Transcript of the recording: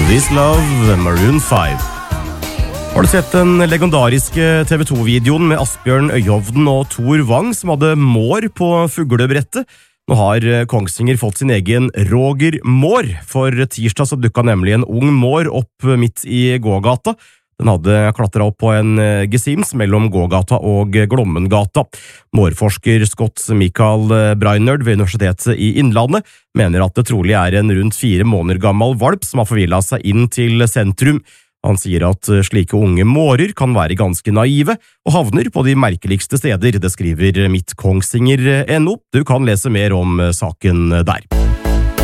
This Love, Maroon 5. Har du sett den legendariske TV 2-videoen med Asbjørn Øyhovden og Tor Wang som hadde mår på fuglebrettet? Nå har Kongsvinger fått sin egen Roger Mår. For tirsdag så dukket nemlig en ung mår opp midt i gågata. Den hadde klatret opp på en gesims mellom gågata og Glommengata. Mårforsker Scott Michael Brainerd ved Universitetet i Innlandet mener at det trolig er en rundt 4 måneder gammel valp som har forvillet seg inn til sentrum. Han sier at slike unge mårer kan være ganske naive og havner på de merkeligste steder, det skriver Midt Kongsvinger.no. Du kan lese mer om saken der.